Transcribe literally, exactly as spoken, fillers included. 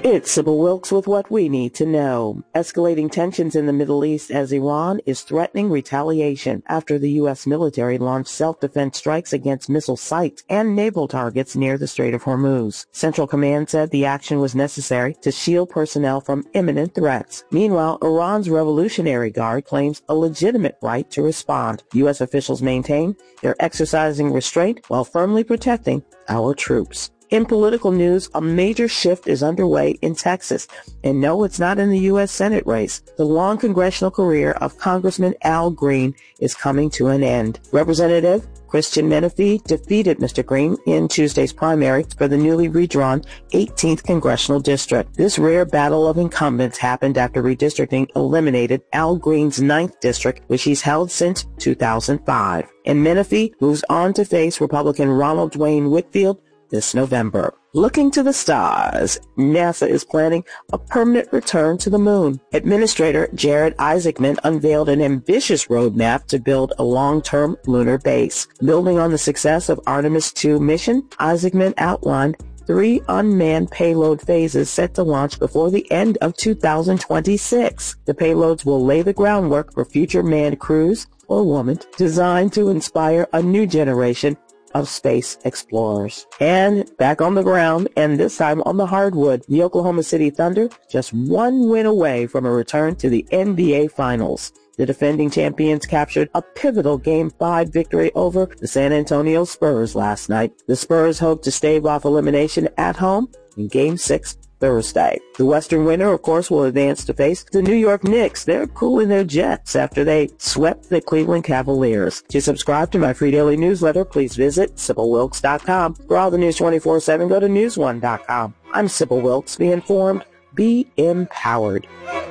It's Sybil Wilkes with what we need to know. Escalating tensions in the Middle East as Iran is threatening retaliation after the U S military launched self-defense strikes against missile sites and naval targets near the Strait of Hormuz. Central Command said the action was necessary to shield personnel from imminent threats. Meanwhile, Iran's Revolutionary Guard claims a legitimate right to respond. U S officials maintain they're exercising restraint while firmly protecting our troops. In political news, a major shift is underway in Texas. And no, it's not in the U S Senate race. The long congressional career of Congressman Al Green is coming to an end. Representative Christian Menefee defeated Mister Green in Tuesday's primary for the newly redrawn eighteenth Congressional District. This rare battle of incumbents happened after redistricting eliminated Al Green's ninth District, which he's held since two thousand five. And Menefee moves on to face Republican Ronald Dwayne Whitfield this November. Looking to the stars, NASA is planning a permanent return to the moon. Administrator Jared Isaacman unveiled an ambitious roadmap to build a long-term lunar base. Building on the success of Artemis two mission, Isaacman outlined three unmanned payload phases set to launch before the end of two thousand twenty-six. The payloads will lay the groundwork for future manned crews or women designed to inspire a new generation of space explorers. And back on the ground, and this time on the hardwood, the Oklahoma City Thunder just one win away from a return to the N B A Finals. The defending champions captured a pivotal Game five victory over the San Antonio Spurs last night. The Spurs hope to stave off elimination at home in Game six Thursday. The Western winner, of course, will advance to face the New York Knicks. They're cooling their jets after they swept the Cleveland Cavaliers. To subscribe to my free daily newsletter, please visit Sybil Wilkes dot com. For all the news twenty-four seven, go to news one dot com. I'm Sybil Wilkes. Be informed, be empowered.